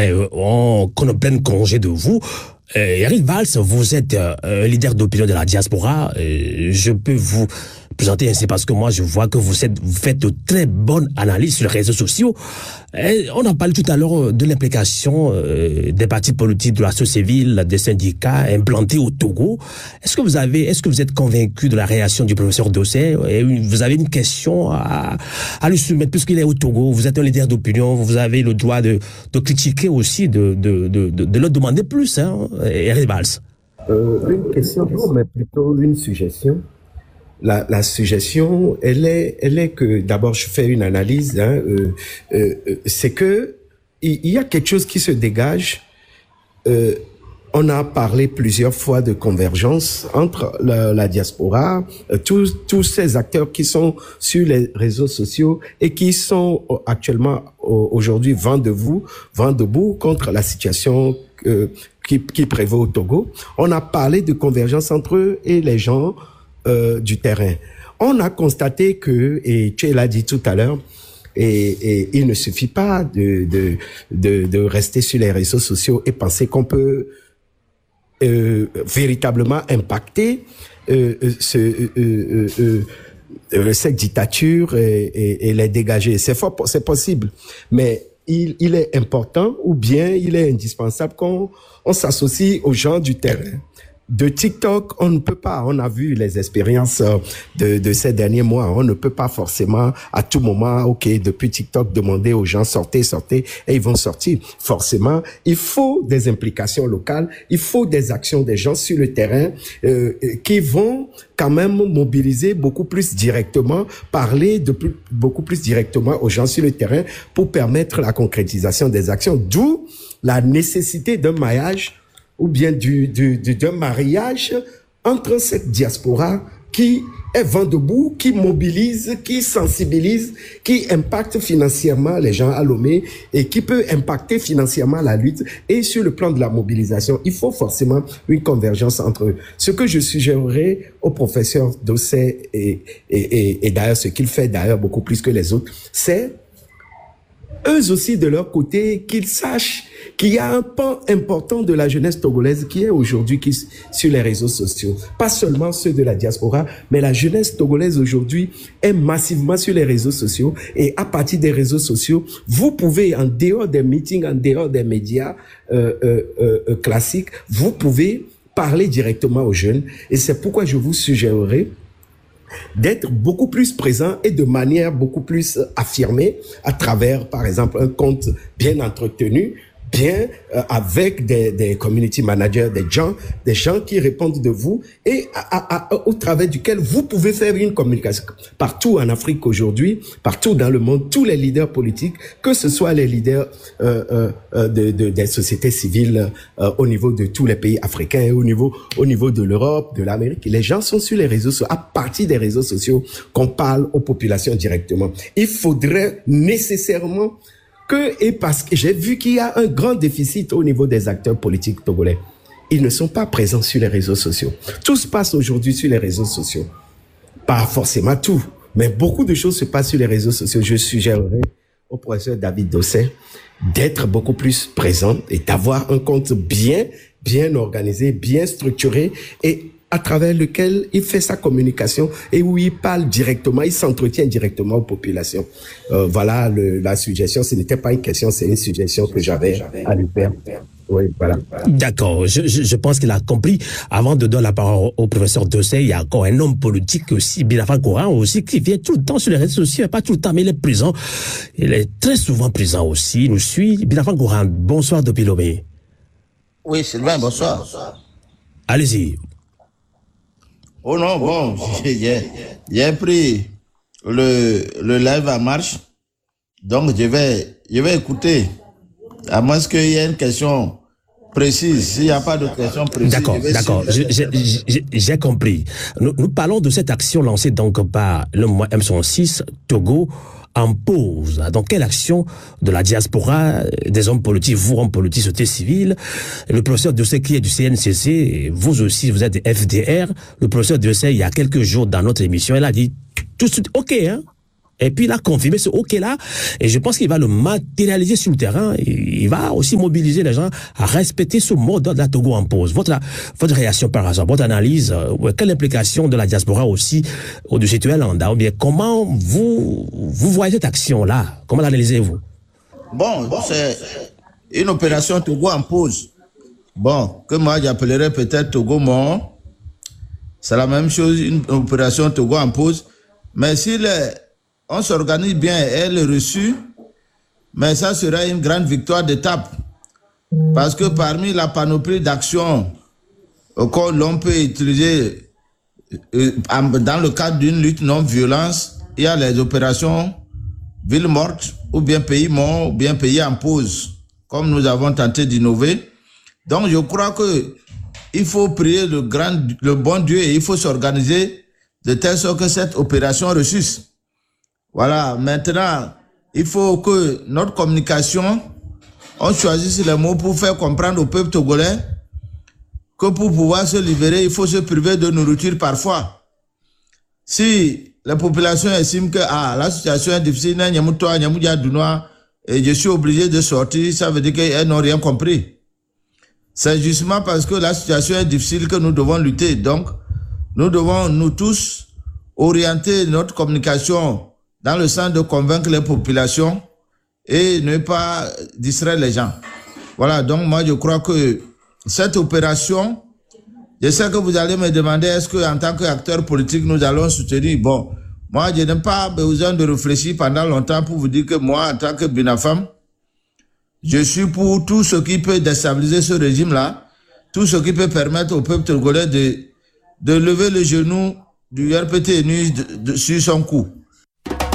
qu'on prenne congé de vous. Eric Valls, vous êtes un leader d'opinion de la diaspora. Je peux vous présenter ainsi parce que moi, je vois que vous faites de très bonnes analyses sur les réseaux sociaux. On en parle tout à l'heure de l'implication des partis politiques, de la société civile, des syndicats implantés au Togo. Est-ce que vous êtes convaincu de la réaction du professeur Dossé? Vous avez une question à lui soumettre puisqu'il est au Togo. Vous êtes un leader d'opinion. Vous avez le droit de critiquer aussi, de leur demander plus, hein, Eric Valls. Une question, non, mais plutôt une suggestion. La suggestion, elle est que d'abord je fais une analyse. Hein, c'est que il y a quelque chose qui se dégage. On a parlé plusieurs fois de convergence entre la diaspora, tous ces acteurs qui sont sur les réseaux sociaux et qui sont actuellement aujourd'hui vent debout contre la situation qui prévaut au Togo. On a parlé de convergence entre eux et les gens du terrain. On a constaté que, et tu l'as dit tout à l'heure, et il ne suffit pas de rester sur les réseaux sociaux et penser qu'on peut véritablement impacter cette dictature et les dégager. C'est possible, mais il est important ou bien il est indispensable qu'on s'associe aux gens du terrain. De TikTok, on ne peut pas, on a vu les expériences de ces derniers mois, on ne peut pas forcément à tout moment, depuis TikTok, demander aux gens sortez, et ils vont sortir. Forcément, il faut des implications locales, il faut des actions des gens sur le terrain qui vont quand même mobiliser beaucoup plus directement, parler beaucoup plus directement aux gens sur le terrain pour permettre la concrétisation des actions, d'où la nécessité d'un maillage ou bien d'un mariage entre cette diaspora qui est vent debout, qui mobilise, qui sensibilise, qui impacte financièrement les gens à Lomé et qui peut impacter financièrement la lutte. Et sur le plan de la mobilisation, il faut forcément une convergence entre eux. Ce que je suggérerais au professeur Dossé et d'ailleurs ce qu'il fait d'ailleurs beaucoup plus que les autres, c'est eux aussi de leur côté qu'ils sachent qu'il y a un pan important de la jeunesse togolaise qui est aujourd'hui sur les réseaux sociaux. Pas seulement ceux de la diaspora, mais la jeunesse togolaise aujourd'hui est massivement sur les réseaux sociaux. Et à partir des réseaux sociaux, vous pouvez, en dehors des meetings, en dehors des médias classiques, vous pouvez parler directement aux jeunes. Et c'est pourquoi je vous suggérerais d'être beaucoup plus présent et de manière beaucoup plus affirmée à travers, par exemple, un compte bien entretenu, bien avec des community managers, des gens qui répondent de vous et au travers duquel vous pouvez faire une communication. Partout en Afrique aujourd'hui, partout dans le monde, tous les leaders politiques, que ce soit les leaders des sociétés civiles au niveau de tous les pays africains et au niveau de l'Europe, de l'Amérique, les gens sont sur les réseaux sociaux, à partir des réseaux sociaux qu'on parle aux populations directement. Il faudrait nécessairement et parce que j'ai vu qu'il y a un grand déficit au niveau des acteurs politiques togolais. Ils ne sont pas présents sur les réseaux sociaux. Tout se passe aujourd'hui sur les réseaux sociaux. Pas forcément tout, mais beaucoup de choses se passent sur les réseaux sociaux. Je suggérerais au professeur David Dossé d'être beaucoup plus présent et d'avoir un compte bien organisé, bien structuré et à travers lequel il fait sa communication et où il parle directement, il s'entretient directement aux populations. Voilà la suggestion. Ce n'était pas une question, c'est une suggestion que j'avais à lui faire. Oui, voilà. D'accord, je pense qu'il a compris. Avant de donner la parole au professeur Dossé, il y a encore un homme politique aussi, Bilafan Koran aussi, qui vient tout le temps sur les réseaux sociaux, pas tout le temps, mais il est présent. Il est très souvent présent aussi. Il nous suit. Bilafan Koran, bonsoir depuis Lomé. Oui, Sylvain, bonsoir. Allez-y. Oh non, bon, j'ai pris le live en marche, donc je vais écouter, à moins qu'il y ait une question précise. S'il n'y a pas de question précise... D'accord, j'ai compris. Nous parlons de cette action lancée donc par le mouvement M106 Togo en pause. Donc, quelle action de la diaspora, des hommes politiques, vous, hommes politiques, société civile, le professeur Dossé qui est du CNCC, vous aussi, vous êtes des FDR, le professeur Dossé, il y a quelques jours dans notre émission, il a dit tout de suite, OK, hein, Et puis il a confirmé ce OK-là, et je pense qu'il va le matérialiser sur le terrain. Il va aussi mobiliser les gens à respecter ce mot d'ordre que Togo impose. Votre réaction par hasard, votre analyse, quelle implication de la diaspora aussi du citoyen lambda, ou bien comment vous voyez cette action-là? Comment l'analysez-vous? Bon, c'est une opération Togo impose. Bon, que moi j'appellerais peut-être Togo mort. C'est la même chose, une opération Togo impose. Mais si on s'organise bien et elle est reçue, mais ça serait une grande victoire d'étape. Parce que parmi la panoplie d'actions que l'on peut utiliser dans le cadre d'une lutte non-violence, il y a les opérations ville morte, ou bien pays mort, ou bien pays en pause, comme nous avons tenté d'innover. Donc je crois que il faut prier le bon Dieu et il faut s'organiser de telle sorte que cette opération réussisse. Voilà, maintenant, il faut que notre communication, on choisisse les mots pour faire comprendre au peuple togolais que pour pouvoir se libérer, il faut se priver de nourriture parfois. Si la population estime que la situation est difficile, et je suis obligé de sortir, ça veut dire qu'elles n'ont rien compris. C'est justement parce que la situation est difficile que nous devons lutter. Donc, nous devons, nous tous, orienter notre communication dans le sens de convaincre les populations et ne pas distraire les gens. Voilà, donc moi je crois que cette opération, je sais que vous allez me demander est-ce qu'en tant qu'acteur politique nous allons soutenir. Bon, moi je n'ai pas besoin de réfléchir pendant longtemps pour vous dire que moi en tant que Binafam, je suis pour tout ce qui peut déstabiliser ce régime-là, tout ce qui peut permettre au peuple togolais de lever le genou du RPTNU sur son cou.